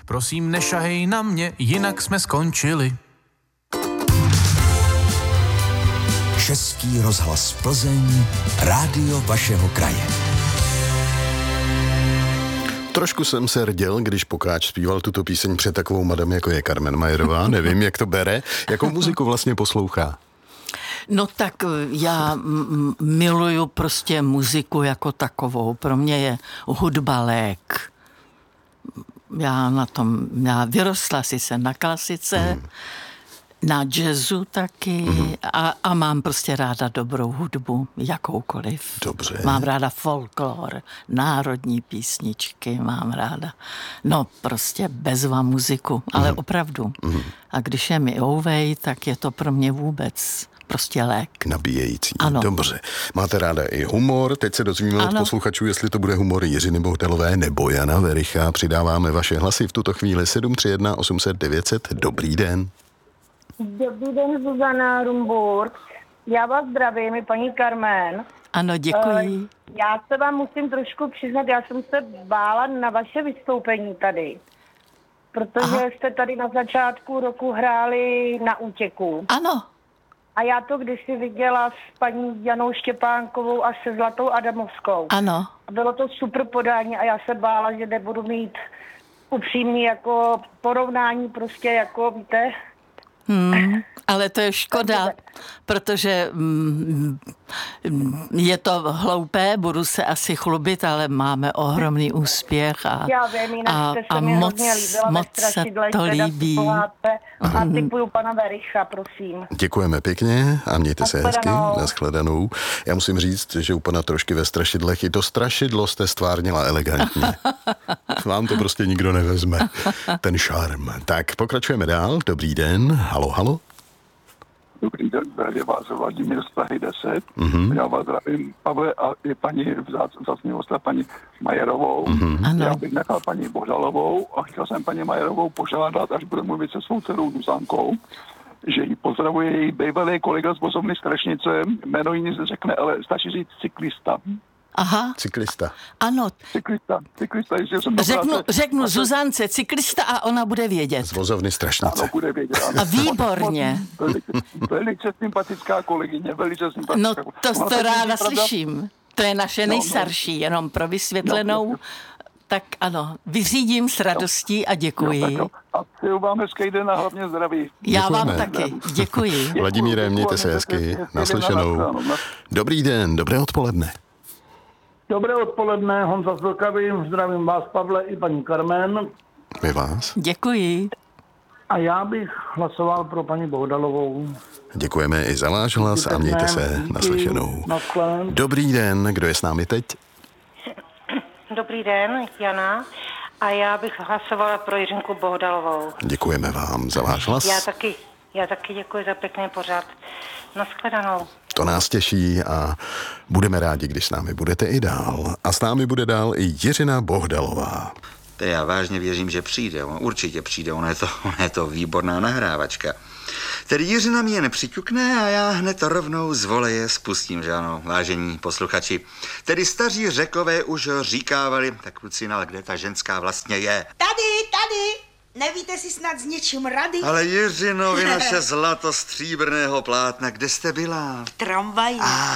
Prosím, nešahej na mě, jinak jsme skončili. Český rozhlas Plzeň, rádio vašeho kraje. Trošku jsem se rděl, když Pokáč zpíval tuto píseň před takovou madam, jako je Carmen Majerová. Nevím, jak to bere. Jakou muziku vlastně poslouchá? No tak já miluju prostě muziku jako takovou. Pro mě je hudba lék. Já vyrostla sice na klasice, na jazzu taky a mám prostě ráda dobrou hudbu, jakoukoliv. Dobře. Mám ráda folklor, národní písničky, mám ráda. No prostě bezva muziku, ale opravdu. A když je mi ouvej, tak je to pro mě vůbec prostě lék. Nabíjející. Ano. Dobře. Máte ráda i humor. Teď se dozvíme od posluchačů, jestli to bude humor Jiřiny Bohdalové nebo Jana Vericha. Přidáváme vaše hlasy v tuto chvíli 731 800 900. Dobrý den. Dobrý den, Zuzana Rumburg. Já vás zdravím, je paní Carmen. Ano, děkuji. Já se vám musím trošku přiznat, já jsem se bála na vaše vystoupení tady. Protože jste tady na začátku roku hráli Na útěku. Ano. A já to kdysi viděla s paní Janou Štěpánkovou a se Zlatou Adamovskou. Ano. A bylo to super podání a já se bála, že nebudu mít upřímný jako porovnání prostě jako, víte... Ale to je škoda, protože je to hloupé, budu se asi chlubit, ale máme ohromný úspěch a moc se to líbí. A typuju pana Vericha, prosím. Děkujeme pěkně a mějte se hezky. Nashledanou. Já musím říct, že u pana Trošky ve Strašidlech i to strašidlo jste stvárnila elegantně. Vám to prostě nikdo nevezme. Ten šarm. Tak, pokračujeme dál. Dobrý den. Halo, halo. Dobrý den, zdravě vás Vladimír z Prahy 10. Já vás zdravím, Pavle, a i paní vzácný hosta, paní Majerovou. Já bych nechal paní Bohdalovou a chtěl jsem paní Majerovou požádat, až bude mluvit se svou dcerou Zuzankou, že jí pozdravuje její bývalý kolega z vozovny Strašnice, jméno jí nic neřekne, ale stačí říct cyklista. Aha. Cyklista. Ano. Cyklista, jestli jsem Řeknu Zuzance cyklista a ona bude vědět. Z vozovny Strašnice. Ano, bude vědět. Ano. A výborně. Velice sympatická kolegyně, velice sympatická. No to ráda slyším. To je naše nejstarší, jenom pro vysvětlenou. Tak ano, vyřídím s radostí a děkuji. A přeju vám hezký den a hlavně zdraví. Já vám taky, děkuji. Vladimíre, mějte se hezky. Naslyšenou. Dobrý den, dobré odpoledne. Dobré odpoledne, Honza z Vlkavy, zdravím vás, Pavle, i paní Carmen. My vás. Děkuji. A já bych hlasoval pro paní Bohdalovou. Děkujeme i za váš hlas a mějte se naslyšenou. Dobrý den, kdo je s námi teď? Dobrý den, Jana. A já bych hlasovala pro Jiřinku Bohdalovou. Děkujeme vám za váš hlas. Já taky děkuji za pěkný pořad. Nashledanou. To nás těší a budeme rádi, když s námi budete i dál. A s námi bude dál i Jiřina Bohdalová. To já vážně věřím, že přijde. On určitě přijde, ona je to výborná nahrávačka. Tedy Jiřina mě nepřiťukne a já hned rovnou z voleje spustím, že ano, vážení posluchači. Tedy staří Řekové už říkávali, tak kluci, ale kde ta ženská vlastně je? Tady! Nevíte si snad s něčím rady? Ale Jiřino, vy naše zlato stříbrného plátna, kde jste byla? V tramvaji.